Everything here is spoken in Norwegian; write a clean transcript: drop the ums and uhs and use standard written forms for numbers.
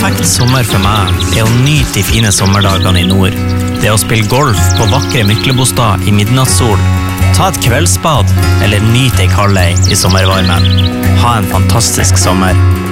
perfekt sommer for meg å nyte de fine sommerdagene i nord. Det å spille golf på vakre Myklebostad i midnattssol, ta et kveldsbad eller nyte ei kald ei i sommervarmen. Ha en fantastisk sommer.